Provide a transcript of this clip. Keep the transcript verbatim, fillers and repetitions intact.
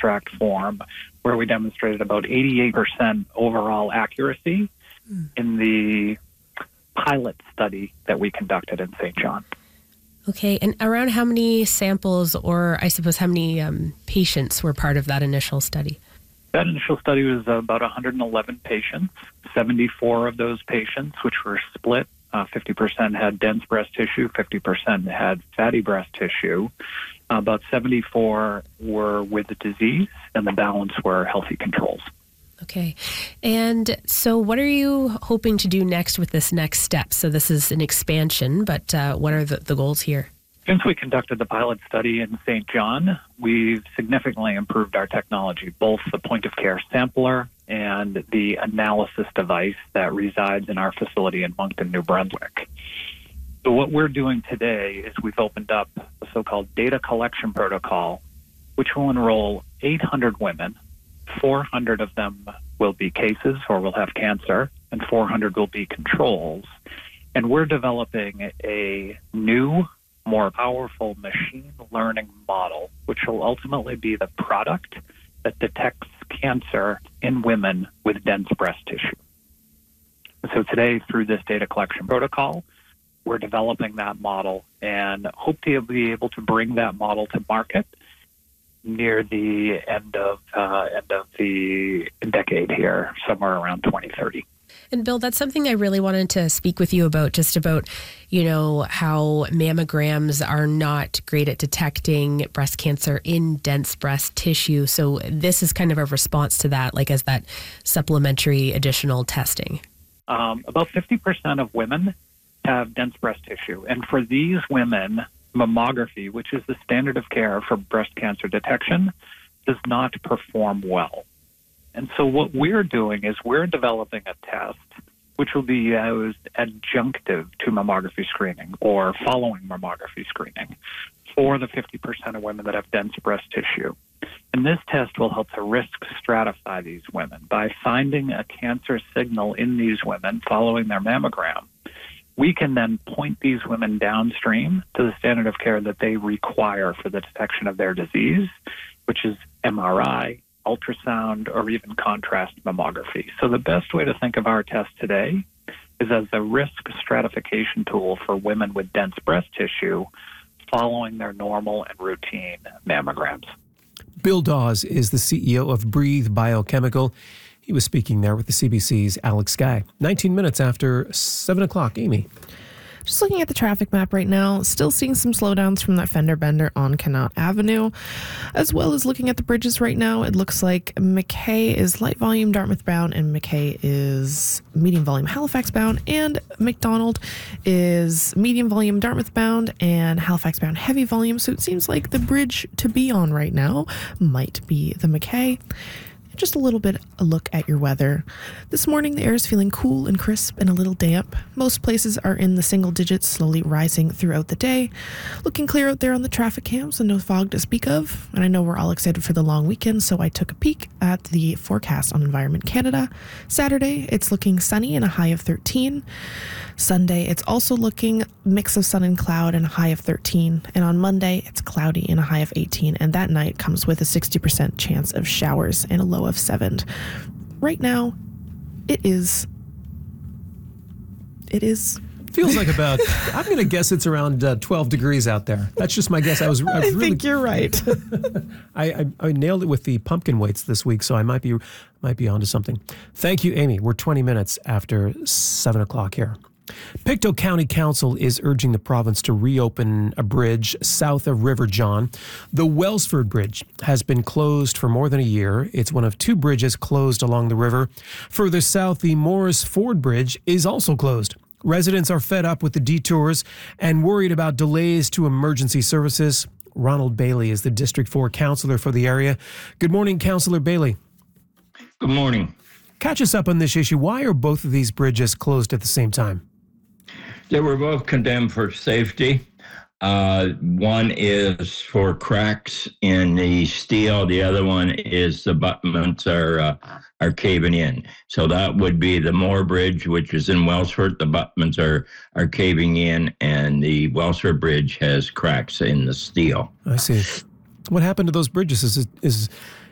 abstract form, where we demonstrated about eighty-eight percent overall accuracy mm. in the pilot study that we conducted in Saint John. Okay, and around how many samples, or I suppose how many um, patients were part of that initial study? That initial study was about one hundred eleven patients. seventy-four of those patients, which were split, uh, fifty percent had dense breast tissue, fifty percent had fatty breast tissue. Uh, about seventy-four were with the disease, and the balance were healthy controls. Okay. And so what are you hoping to do next with this next step? So this is an expansion, but uh, what are the, the goals here? Since we conducted the pilot study in Saint John, we've significantly improved our technology, both the point-of-care sampler and the analysis device that resides in our facility in Moncton, New Brunswick. So what we're doing today is we've opened up a so-called data collection protocol, which will enroll eight hundred women. four hundred of them will be cases or will have cancer, and four hundred will be controls. And we're developing a new, more powerful machine learning model, which will ultimately be the product that detects cancer in women with dense breast tissue. So today, through this data collection protocol, we're developing that model and hope to be able to bring that model to market near the end of uh, end of the decade here, somewhere around twenty thirty. And Bill, that's something I really wanted to speak with you about, just about, you know, how mammograms are not great at detecting breast cancer in dense breast tissue. So this is kind of a response to that, like as that supplementary additional testing. Um, about fifty percent of women have dense breast tissue. And for these women, mammography, which is the standard of care for breast cancer detection, does not perform well. And so what we're doing is we're developing a test which will be used adjunctive to mammography screening or following mammography screening for the fifty percent of women that have dense breast tissue. And this test will help to risk stratify these women by finding a cancer signal in these women following their mammogram. We can then point these women downstream to the standard of care that they require for the detection of their disease, which is M R I, ultrasound, or even contrast mammography. So the best way to think of our test today is as a risk stratification tool for women with dense breast tissue following their normal and routine mammograms. Bill Dawes is the C E O of Breathe Biochemical. He was speaking there with the C B C's Alex Guy. nineteen minutes after seven o'clock. Amy. Just looking at the traffic map right now, still seeing some slowdowns from that fender bender on Connaught Avenue. As well as looking at the bridges right now, it looks like McKay is light volume Dartmouth bound and McKay is medium volume Halifax bound, and McDonald is medium volume Dartmouth bound and Halifax bound heavy volume. So it seems like the bridge to be on right now might be the McKay. Just a little bit a look at your weather. This morning, the air is feeling cool and crisp and a little damp. Most places are in the single digits, slowly rising throughout the day. Looking clear out there on the traffic cams and no fog to speak of. And I know we're all excited for the long weekend, so I took a peek at the forecast on Environment Canada. Saturday, it's looking sunny and a high of thirteen. Sunday, it's also looking mix of sun and cloud and a high of thirteen. And on Monday, it's cloudy and a high of eighteen. And that night comes with a sixty percent chance of showers and a low of seven. Right now, it is. It is. Feels like about, I'm going to guess it's around uh, twelve degrees out there. That's just my guess. I was, I was I really, think you're right. I, I I nailed it with the pumpkin weights this week, so I might be might be onto something. Thank you, Amy. We're twenty minutes after seven o'clock here. Pictou County Council is urging the province to reopen a bridge south of River John. The Wellsford Bridge has been closed for more than a year. It's one of two bridges closed along the river. Further south, the Morris Ford Bridge is also closed. Residents are fed up with the detours and worried about delays to emergency services. Ronald Bailey is the District four councillor for the area. Good morning, Councillor Bailey. Good morning. Catch us up on this issue. Why are both of these bridges closed at the same time? They were both condemned for safety. Uh, one is for cracks in the steel. The other one is the abutments are uh, are caving in. So that would be the Moore Bridge, which is in Wellsford. The abutments are are caving in, and the Wellsford Bridge has cracks in the steel. I see. What happened to those bridges? Is it, is